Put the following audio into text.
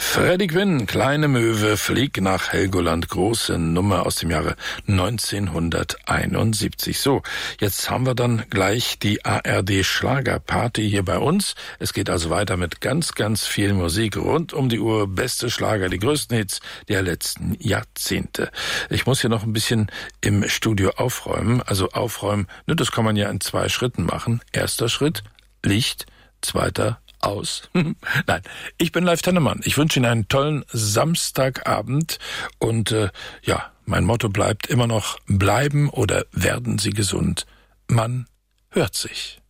Freddie Quinn, Kleine Möwe, flieg nach Helgoland, große Nummer aus dem Jahre 1971. So, jetzt haben wir dann gleich die ARD-Schlagerparty hier bei uns. Es geht also weiter mit ganz, ganz viel Musik rund um die Uhr, beste Schlager, die größten Hits der letzten Jahrzehnte. Ich muss hier noch ein bisschen im Studio aufräumen. Also aufräumen, das kann man ja in 2 Schritten machen. Erster Schritt, Licht, zweiter aus. Nein, ich bin Leif Tennemann. Ich wünsche Ihnen einen tollen Samstagabend und mein Motto bleibt immer noch: bleiben oder werden Sie gesund. Man hört sich.